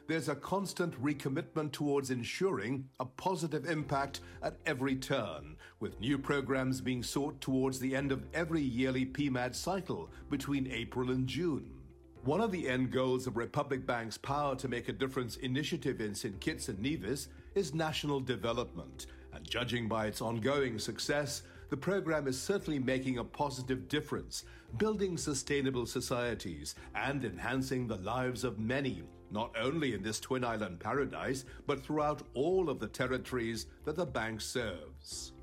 there's a constant recommitment towards ensuring a positive impact at every turn, with new programs being sought towards the end of every yearly PMAD cycle between April and June. One of the end goals of Republic Bank's Power to Make a Difference initiative in St. Kitts and Nevis is national development, and judging by its ongoing success, the program is certainly making a positive difference, building sustainable societies and enhancing the lives of many, not only in this Twin Island paradise, but throughout all of the territories that the bank serves.